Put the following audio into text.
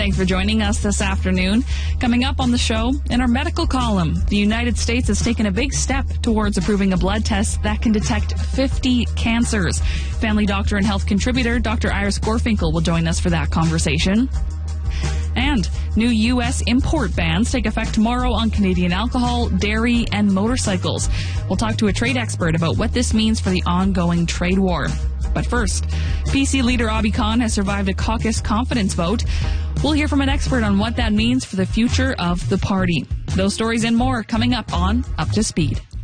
Thanks for joining us this afternoon. Coming up on the show, in our medical column, the United States has taken a big step towards approving a blood test that can detect 50 cancers. Family doctor and health contributor Dr. Iris Gorfinkel will join us for that conversation. And new U.S. import bans take effect tomorrow on Canadian alcohol, dairy, and motorcycles. We'll talk to a trade expert about what this means for the ongoing trade war. But first, PC leader Abi Khan has survived a caucus confidence vote. We'll hear from an expert on what that means for the future of the party. Those stories and more coming up on Up to Speed.